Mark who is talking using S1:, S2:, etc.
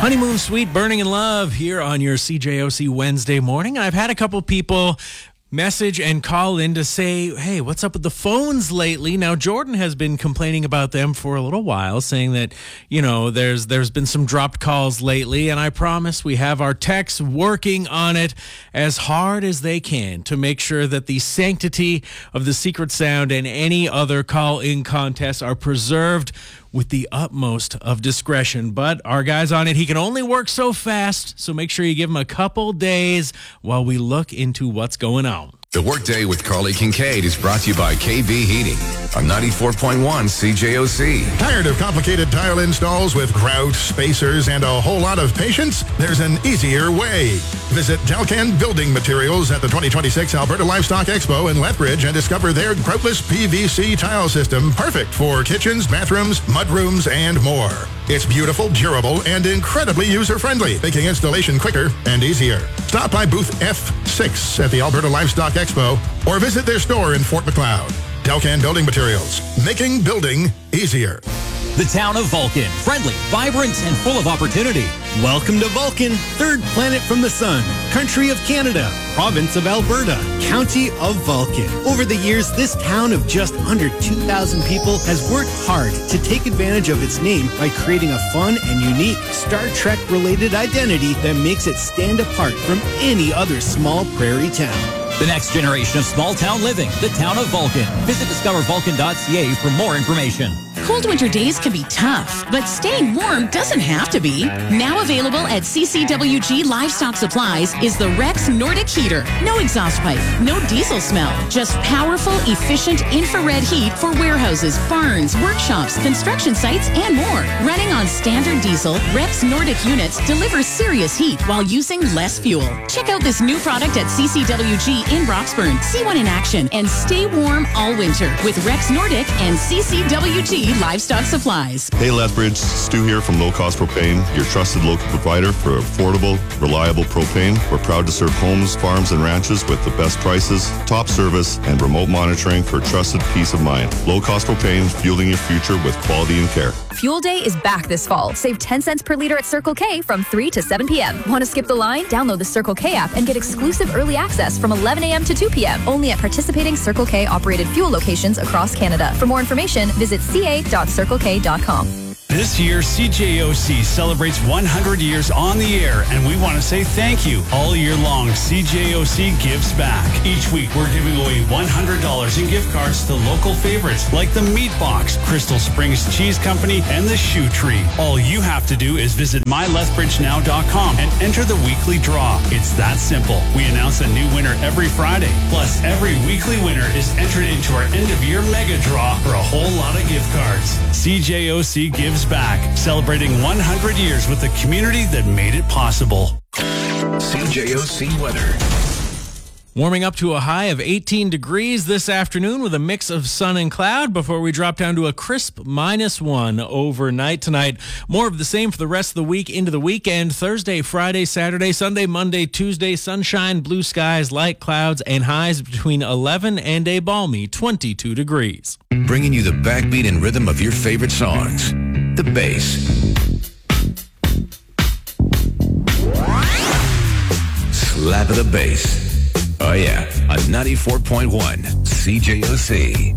S1: Honeymoon Suite, Burning in Love here on your CJOC Wednesday morning. I've had a couple people message and call in to say, hey, what's up with the phones lately? Now, Jordan has been complaining about them for a little while, saying that, there's been some dropped calls lately, and I promise we have our techs working on it as hard as they can to make sure that the sanctity of the Secret Sound and any other call-in contests are preserved with the utmost of discretion. But our guy's on it. He can only work so fast, so make sure you give him a couple days while we look into what's going on.
S2: The Workday with Carly Kincaid is brought to you by KB Heating on 94.1 CJOC.
S3: Tired of complicated tile installs with grout, spacers, and a whole lot of patience? There's an easier way. Visit Delcan Building Materials at the 2026 Alberta Livestock Expo in Lethbridge and discover their groutless PVC tile system, perfect for kitchens, bathrooms, mudrooms, and more. It's beautiful, durable, and incredibly user-friendly, making installation quicker and easier. Stop by booth F6 at the Alberta Livestock Expo or visit their store in Fort Macleod. Delcan Building Materials, making building easier.
S4: The town of Vulcan, friendly, vibrant, and full of opportunity. Welcome to Vulcan, third planet from the sun, country of Canada, province of Alberta, county of Vulcan. Over the years, this town of just under 2,000 people has worked hard to take advantage of its name by creating a fun and unique Star Trek-related identity that makes it stand apart from any other small prairie town.
S5: The next generation of small town living, the town of Vulcan. Visit discovervulcan.ca for more information.
S6: Cold winter days can be tough, but staying warm doesn't have to be. Now available at CCWG Livestock Supplies is the Rex Nordic Heater. No exhaust pipe, no diesel smell, just powerful, efficient infrared heat for warehouses, barns, workshops, construction sites, and more. Running on standard diesel, Rex Nordic units deliver serious heat while using less fuel. Check out this new product at CCWG in Roxburn. See one in action and stay warm all winter with Rex Nordic and CCWG Livestock Supplies.
S7: Hey Lethbridge, Stu here from Low Cost Propane, your trusted local provider for affordable, reliable propane. We're proud to serve homes, farms, and ranches with the best prices, top service, and remote monitoring for trusted peace of mind. Low Cost Propane, fueling your future with quality and care.
S8: Fuel Day is back this fall. Save 10 cents per liter at Circle K from 3 to 7 p.m. Want to skip the line? Download the Circle K app and get exclusive early access from 11 a.m. to 2 p.m. only at participating Circle K operated fuel locations across Canada. For more information, visit ca.circlek.com.
S9: This year, CJOC celebrates 100 years on the air, and we want to say thank you. All year long, CJOC gives back. Each week, we're giving away $100 in gift cards to local favorites like the Meat Box, Crystal Springs Cheese Company, and the Shoe Tree. All you have to do is visit mylethbridgenow.com and enter the weekly draw. It's that simple. We announce a new winner every Friday. Plus, every weekly winner is entered into our end-of-year mega draw for a whole lot of gift cards. CJOC gives back, celebrating 100 years with the community that made it possible.
S2: CJOC weather.
S1: Warming up to a high of 18 degrees this afternoon with a mix of sun and cloud before we drop down to a crisp -1 overnight tonight. More of the same for the rest of the week into the weekend. Thursday, Friday, Saturday, Sunday, Monday, Tuesday, sunshine, blue skies, light clouds, and highs between 11 and a balmy 22 degrees.
S2: Bringing you the backbeat and rhythm of your favorite songs. The bass. Slap of the bass. Oh yeah, on 94.1 CJOC.